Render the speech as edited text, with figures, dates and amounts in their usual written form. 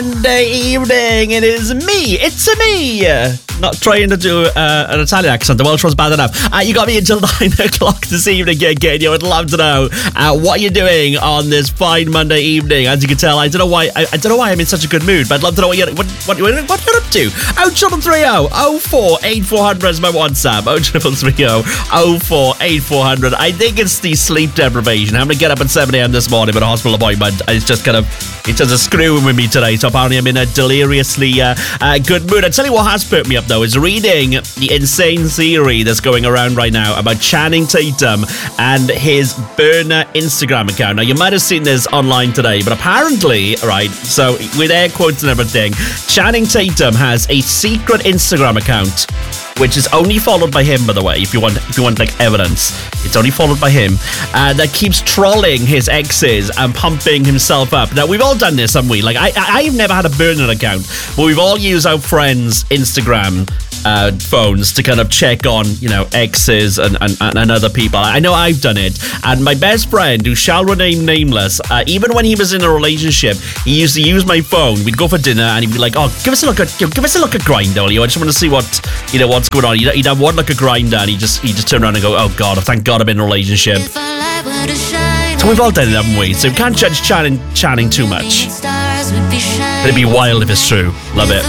Monday evening, it is me. It's me. Not trying to do an Italian accent. The Welsh one's bad enough. You got me until 9 o'clock this evening again. You would love to know what you're doing on this fine Monday evening. As you can tell, I don't know why I'm in such a good mood, but I'd love to know what you're up to. 0330 04 8400 is my WhatsApp. 0330 04 8400. I think it's the sleep deprivation. I'm going to get up at 7 a.m. this morning with a hospital appointment. It's just screwing with me today. So apparently I'm in a deliriously good mood. I tell you what has put me up though is reading the insane theory that's going around right now about Channing Tatum and his burner Instagram account. Now you might have seen this online today, but apparently, right, so with air quotes and everything, Channing Tatum has a secret Instagram account which is only followed by him, by the way, if you want like evidence. It's only followed by him, that keeps trolling his exes and pumping himself up. Now, we've all done this, haven't we? Like, I've never had a burner account, but we've all used our friends' Instagram phones to kind of check on, exes and other people. I know I've done it. And my best friend, who shall remain nameless, even when he was in a relationship, he used to use my phone. We'd go for dinner and he'd be like, "Oh, give us a look at Grindr, I just want to see what's going on." He'd have one look at Grindr and he'd just turn around and go, "Oh God, thank God I'm in a relationship." So we've all done it, haven't we? So we can't judge Channing too much. But it'd be wild if it's true. Love it.